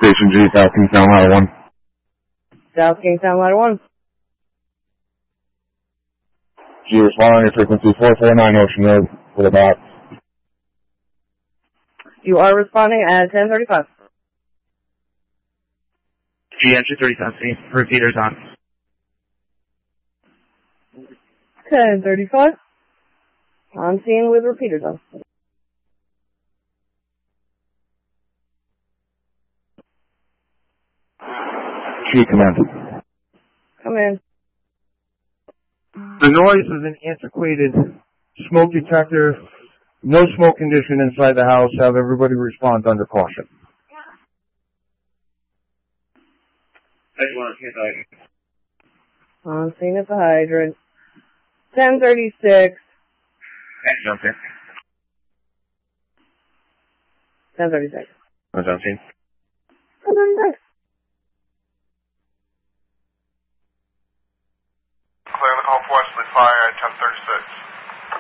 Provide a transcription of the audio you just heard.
Station G, South Kingstown Ladder 1. South Kingstown Ladder 1. G, respond on your frequency 449 Ocean Road with a box. You are responding at 10:35. G, entry 30,000. Repeaters on. 10:35. On scene with repeaters on. G, command. Come in. The noise is an antiquated smoke detector. No smoke condition inside the house. Have everybody respond under caution. On scene at the hydrant. 10:36. Jump in. 10:36. I'm jumping. 10:36. Clear the Gulf Wesley fire at 10:36.